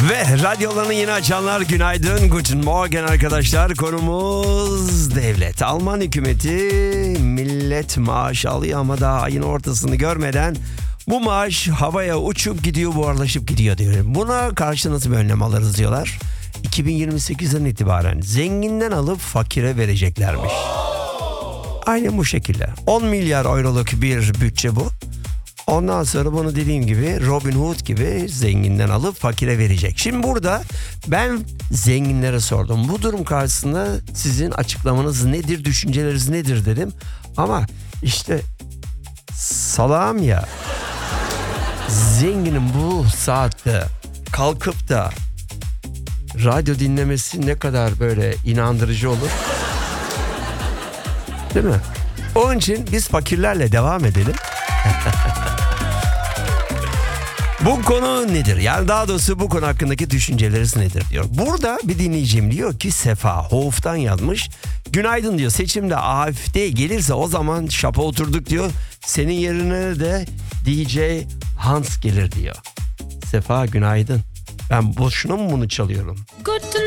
Ve radyolarını yeni açanlar günaydın, guten morgen arkadaşlar. Konumuz devlet. Alman hükümeti millet maaş alıyor ama daha ayın ortasını görmeden bu maaş havaya uçup gidiyor, buharlaşıp gidiyor diyor. Buna karşı nasıl bir önlem alırız diyorlar. 2028'den itibaren zenginden alıp fakire vereceklermiş. Aynen bu şekilde. 10 milyar euroluk bir bütçe bu. Ondan sonra bunu dediğim gibi Robin Hood gibi zenginden alıp fakire verecek. Şimdi burada ben zenginlere sordum. Bu durum karşısında sizin açıklamanız nedir, düşünceleriniz nedir dedim. Ama işte salağım ya. Zenginin bu saatte kalkıp da radyo dinlemesi ne kadar böyle inandırıcı olur. Değil mi? Onun için biz fakirlerle devam edelim. Bu konu nedir? Yani daha doğrusu bu konu hakkındaki düşünceleriniz nedir diyor. Burada bir dinleyicim diyor ki Sefa Houf'tan yazmış. Günaydın diyor, seçimde AfD gelirse o zaman şapa oturduk diyor. Senin yerine de DJ Hans gelir diyor. Sefa günaydın. Ben boşuna mı bunu çalıyorum?